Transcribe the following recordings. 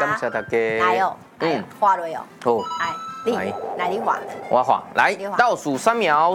感谢大家。 来哦，画落哦。 好， 来你画。 我画，来倒数3秒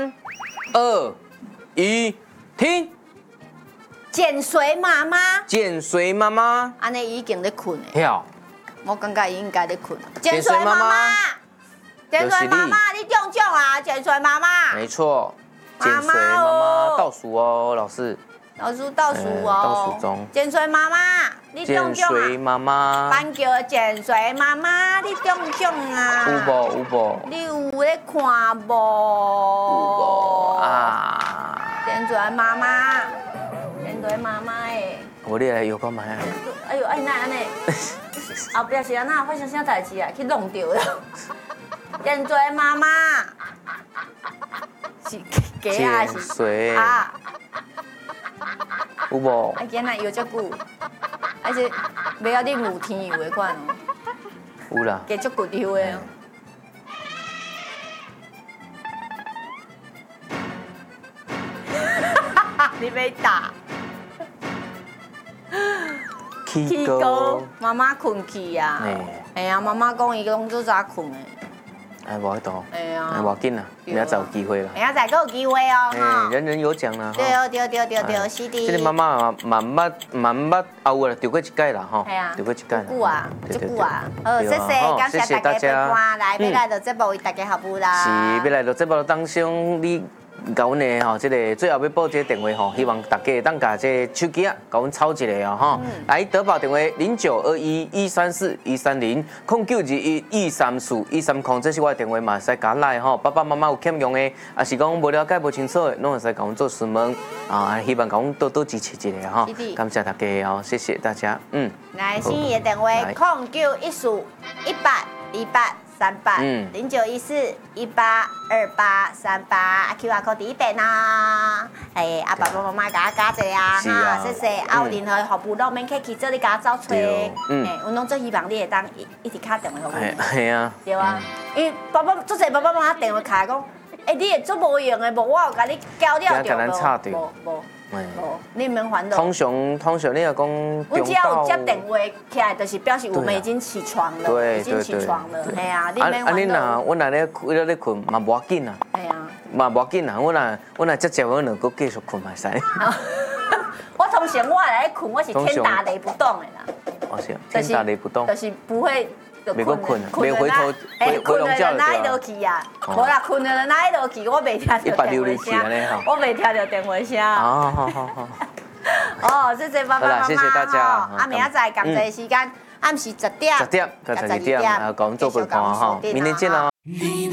，3、2、1，停。 剪水妈妈。 剪水妈妈。 安尼已经在困诶。 晓。 我感觉伊应该在困。剪水妈妈。剪水妈妈，你中奖啊！剪水妈妈。 没错。剪水妈妈倒数哦，老师。 老师倒数哦。 倒数中。 剪水妈妈，你中奖啊！ 剪水妈妈。 班叫剪水妈妈，你中奖啊！ 有无？ 你有咧看无？ 有无啊？ 剪水妈妈，剪水妈妈诶！ 我你来摇讲买啊！ 哎呦，哎那安尼，后壁是安那发生啥代志啊？去弄掉了。剪水妈妈，是鸡啊是？ 剪水啊！有无？ 啊，今仔摇遮久，还是袂晓你有天游的款哦。 有啦。 加足骨溜的哦。你要打？ 起高。 妈妈困去啊。哎呀，妈妈讲伊拢做早困的。 哎，无喺度。 哎呀， 无要紧啦，明仔载有机会啦。 明仔载还有机会哦， 哈。人人有奖啦。 对，是的。 这个妈妈慢捌后啦，丢过一届啦，吼。 系啊。 丢过一届啦。 久啊，足久啊。好，谢谢，感谢大家陪伴，来，要来到节目为大家服务啦。 是，要来到节目当中，你。甲阮的吼，这个最后要报这个电话吼，希望大家当甲这个手机啊，甲阮抄一个哦吼。来得报电话0921134130，0921134130，这是我的电话嘛，使甲来吼。爸爸妈妈有欠用的，也是讲无了解、无清楚的，拢会使甲阮做询问啊。希望甲阮多多支持一下吼。感谢大家哦，谢谢大家。 来，心仪的电话091418380914182838，QR code 第一遍啦。哎，爸爸妈妈甲我加一啊，哈，谢谢。有任何服务都免客气，做你甲我走找。阮拢最希望你会当一直敲电话给阮。 系啊。 对啊，因为做侪爸爸妈妈电话卡讲，你会做无用的，无我有甲你交了着无？无，你免烦恼。 通常你若讲， 我只要有接电话起来，就是表示我们已经起床了，已经起床了。哎呀，你免烦恼。 你若我若咧困嘛无要紧啊。 哎呀， 嘛无要紧啊，我若接接我两个继续困嘛使。 我通常我来困，我是天打雷不动的啦。 哦是，天打雷不动。 就是不会。 袂搁困啊，袂回头， 困了就哪一路去啊？无啦，困了哪一路去？我袂听到电话声，我袂听到电话声。好。哦，谢谢爸爸妈妈。 谢谢大家。 啊，明仔载同齐时间，暗时10点， 到12点，讲做陪伴哈，明天见喽。